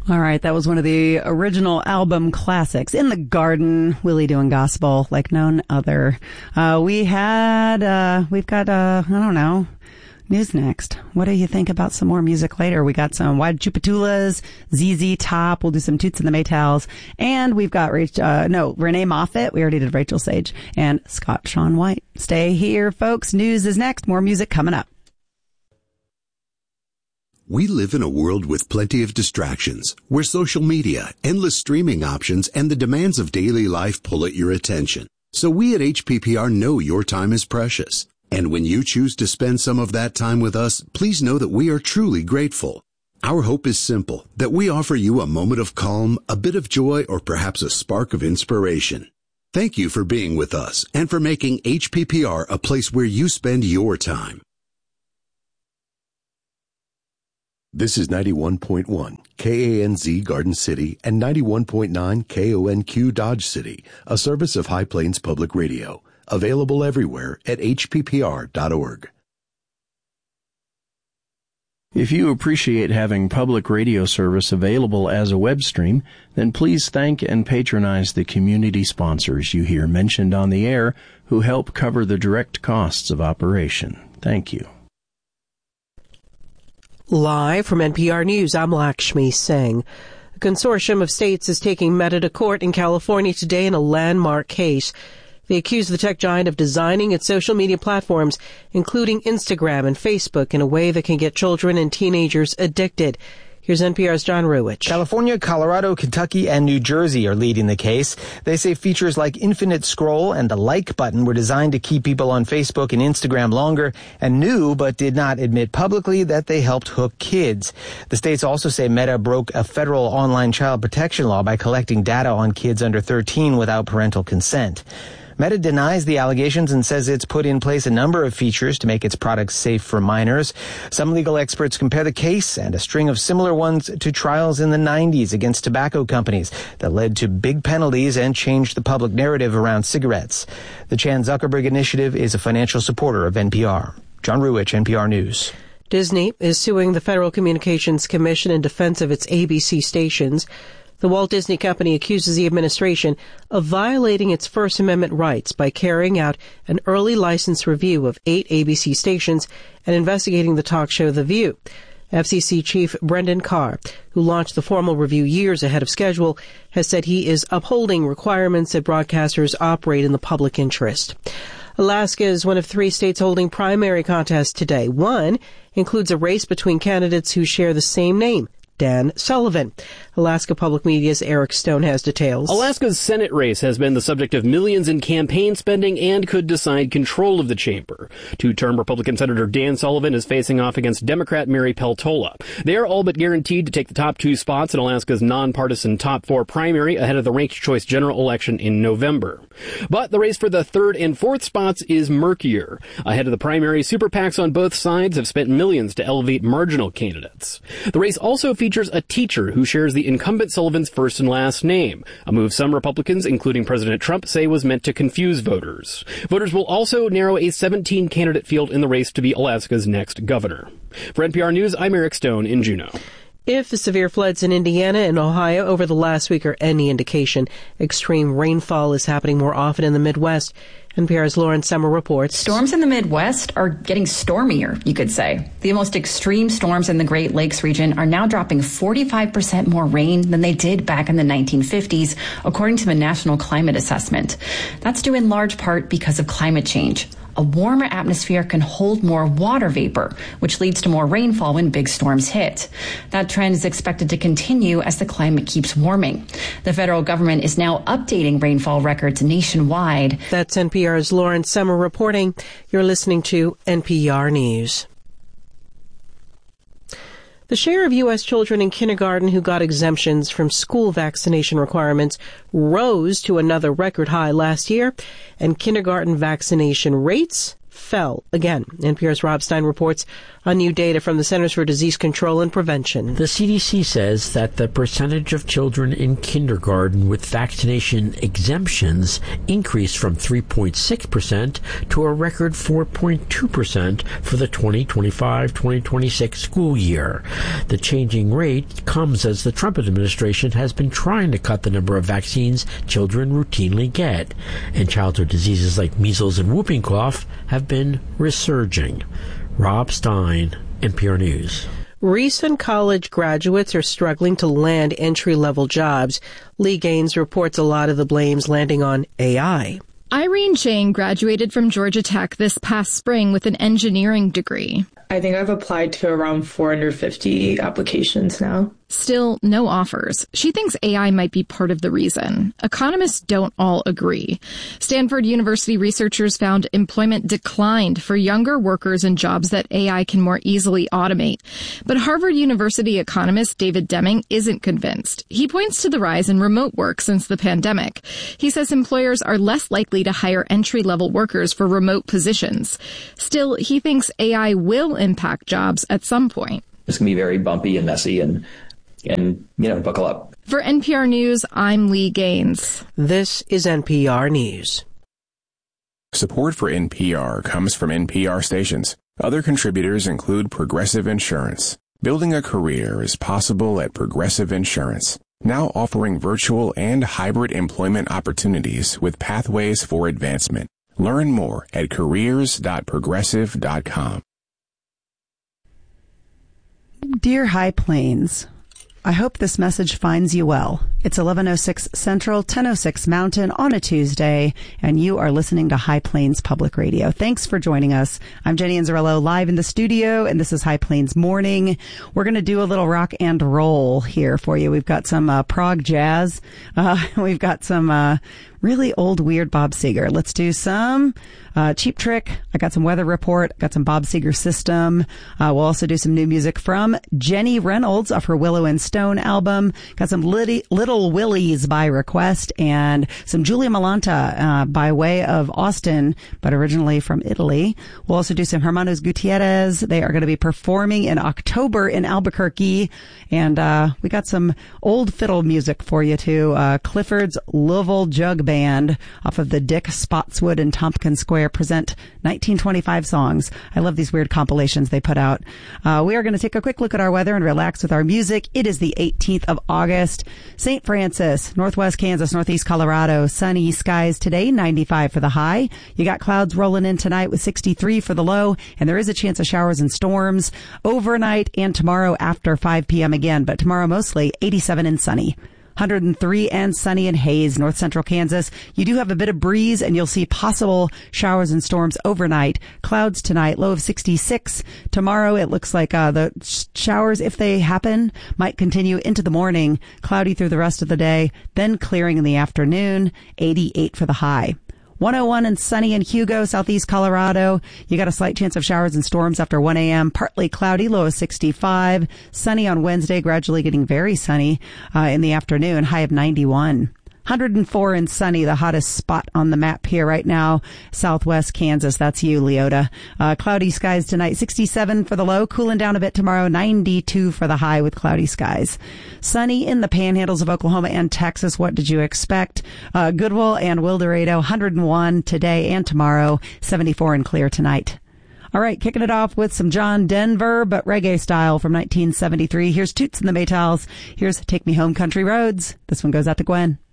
All right, that was one of the original album classics. In the Garden, Willie doing gospel like none other. We've got, I don't know, news next. What do you think about some more music later? We got some Wide Chupatulas, ZZ Top. We'll do some Toots and the Maytals. And we've got Renee Moffat. We already did Rachel Sage. And Scott Shawn White. Stay here, folks. News is next. More music coming up. We live in a world with plenty of distractions, where social media, endless streaming options, and the demands of daily life pull at your attention. So we at HPPR know your time is precious. And when you choose to spend some of that time with us, please know that we are truly grateful. Our hope is simple, that we offer you a moment of calm, a bit of joy, or perhaps a spark of inspiration. Thank you for being with us and for making HPPR a place where you spend your time. This is 91.1 KANZ Garden City and 91.9 KONQ Dodge City, a service of High Plains Public Radio. Available everywhere at hppr.org. If you appreciate having public radio service available as a web stream, then please thank and patronize the community sponsors you hear mentioned on the air who help cover the direct costs of operation. Thank you. Live from NPR News, I'm Lakshmi Singh. A consortium of states is taking Meta to court in California today in a landmark case. They accuse the tech giant of designing its social media platforms, including Instagram and Facebook, in a way that can get children and teenagers addicted. Here's NPR's John Ruwitch. California, Colorado, Kentucky, and New Jersey are leading the case. They say features like infinite scroll and the like button were designed to keep people on Facebook and Instagram longer, and knew but did not admit publicly that they helped hook kids. The states also say Meta broke a federal online child protection law by collecting data on kids under 13 without parental consent. Meta denies the allegations and says it's put in place a number of features to make its products safe for minors. Some legal experts compare the case and a string of similar ones to trials in the 90s against tobacco companies that led to big penalties and changed the public narrative around cigarettes. The Chan Zuckerberg Initiative is a financial supporter of NPR. John Ruwitch, NPR News. Disney is suing the Federal Communications Commission in defense of its ABC stations. The Walt Disney Company accuses the administration of violating its First Amendment rights by carrying out an early license review of 8 ABC stations and investigating the talk show The View. FCC Chief Brendan Carr, who launched the formal review years ahead of schedule, has said he is upholding requirements that broadcasters operate in the public interest. Alaska is one of 3 states holding primary contests today. One includes a race between candidates who share the same name, Dan Sullivan. Alaska Public Media's Eric Stone has details. Alaska's Senate race has been the subject of millions in campaign spending and could decide control of the chamber. 2-term Republican Senator Dan Sullivan is facing off against Democrat Mary Peltola. They are all but guaranteed to take the top 2 spots in Alaska's nonpartisan top 4 primary ahead of the ranked choice general election in November. But the race for the 3rd and 4th spots is murkier. Ahead of the primary, super PACs on both sides have spent millions to elevate marginal candidates. The race also features a teacher who shares the incumbent Sullivan's first and last name, a move some Republicans, including President Trump, say was meant to confuse voters. Voters will also narrow a 17-candidate field in the race to be Alaska's next governor. For NPR News, I'm Eric Stone in Juneau. If the severe floods in Indiana and Ohio over the last week are any indication, extreme rainfall is happening more often in the Midwest. NPR's Lauren Summer reports. Storms in the Midwest are getting stormier, you could say. The most extreme storms in the Great Lakes region are now dropping 45% more rain than they did back in the 1950s, according to the National Climate Assessment. That's due in large part because of climate change. A warmer atmosphere can hold more water vapor, which leads to more rainfall when big storms hit. That trend is expected to continue as the climate keeps warming. The federal government is now updating rainfall records nationwide. That's NPR's Lauren Summer reporting. You're listening to NPR News. The share of U.S. children in kindergarten who got exemptions from school vaccination requirements rose to another record high last year, and kindergarten vaccination rates fell again. NPR's Rob Stein reports on new data from the Centers for Disease Control and Prevention. The CDC says that the percentage of children in kindergarten with vaccination exemptions increased from 3.6% to a record 4.2% for the 2025-2026 school year. The changing rate comes as the Trump administration has been trying to cut the number of vaccines children routinely get, and childhood diseases like measles and whooping cough have been resurging. Rob Stein, NPR News. Recent college graduates are struggling to land entry-level jobs. Lee Gaines reports a lot of the blame's landing on AI. Irene Chang graduated from Georgia Tech this past spring with an engineering degree. I think I've applied to around 450 applications now. Still, no offers. She thinks AI might be part of the reason. Economists don't all agree. Stanford University researchers found employment declined for younger workers in jobs that AI can more easily automate. But Harvard University economist David Deming isn't convinced. He points to the rise in remote work since the pandemic. He says employers are less likely to hire entry-level workers for remote positions. Still, he thinks AI will impact jobs at some point. It's going to be very bumpy and messy and buckle up. For NPR News, I'm Lee Gaines. This is NPR News. Support for NPR comes from NPR stations. Other contributors include Progressive Insurance. Building a career is possible at Progressive Insurance, now offering virtual and hybrid employment opportunities with pathways for advancement. Learn more at careers.progressive.com. Dear High Plains, I hope this message finds you well. It's 11:06 Central, 10:06 Mountain on a Tuesday, and you are listening to High Plains Public Radio. Thanks for joining us. I'm Jenny Anzarello live in the studio, and this is High Plains Morning. We're going to do a little rock and roll here for you. We've got some prog jazz. We've got some really old, weird Bob Seger. Let's do some Cheap Trick. I got some Weather Report. Got some Bob Seger System. We'll also do some new music from Jenny Reynolds off her Willow and Stone album. Got some Little Willies by request, and some Julia Malanta by way of Austin, but originally from Italy. We'll also do some Hermanos Gutierrez. They are going to be performing in October in Albuquerque, and we got some old fiddle music for you too. Clifford's Louisville Jug Band off of the Dick Spotswood and Tompkins Square present 1925 songs. I love these weird compilations they put out. We are going to take a quick look at our weather and relax with our music. It is the 18th of August. St. Francis, Northwest Kansas, Northeast Colorado, sunny skies today, 95 for the high. You got clouds rolling in tonight with 63 for the low, and there is a chance of showers and storms overnight and tomorrow after 5 p.m. again, but tomorrow mostly 87 and sunny. 103 and sunny in Hayes, north central Kansas. You do have a bit of breeze, and you'll see possible showers and storms overnight. Clouds tonight, low of 66. Tomorrow, it looks like the showers, if they happen, might continue into the morning. Cloudy through the rest of the day, then clearing in the afternoon. 88 for the high. 101 and sunny in Hugo, southeast Colorado. You got a slight chance of showers and storms after 1 a.m. Partly cloudy, low of 65. Sunny on Wednesday, gradually getting very sunny in the afternoon, high of 91. 104 and sunny, the hottest spot on the map here right now. Southwest Kansas, that's you, Leota. Cloudy skies tonight, 67 for the low, cooling down a bit tomorrow, 92 for the high with cloudy skies. Sunny in the panhandles of Oklahoma and Texas. What did you expect? Goodwill and Wildorado, 101 today and tomorrow, 74 and clear tonight. All right, kicking it off with some John Denver, but reggae style from 1973. Here's Toots and the Maytals. Here's Take Me Home Country Roads. This one goes out to Gwen.